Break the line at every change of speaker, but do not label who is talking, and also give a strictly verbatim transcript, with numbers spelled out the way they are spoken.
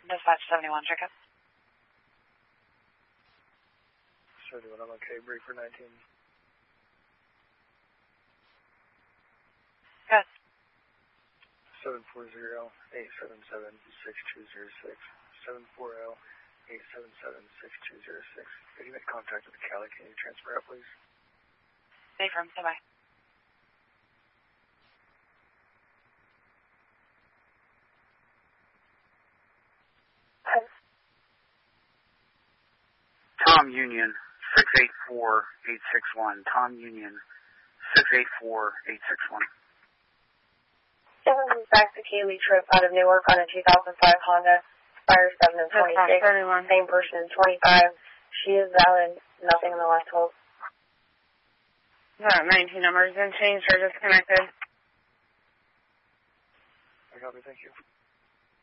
Dispatch seventy-one, check up.
seventy-one, I'm okay. Break for nineteen.
Good.
seven four zero, eight seven seven, six two zero six. seven four zero, eight seven seven, six two zero six. If you make contact with the Cali, can you transfer out, please?
Affirm, bye-bye.
Tom Union, six eight four, eight six one. Tom Union, six eight four, eight six one.
Seven back to Kaylee trip out of Newark on a two thousand five Honda Spire seven and twenty-six. Same person, twenty-five. She is valid. Nothing on the left hold.
That nineteen numbers didn't change or disconnected.
I copy, thank you.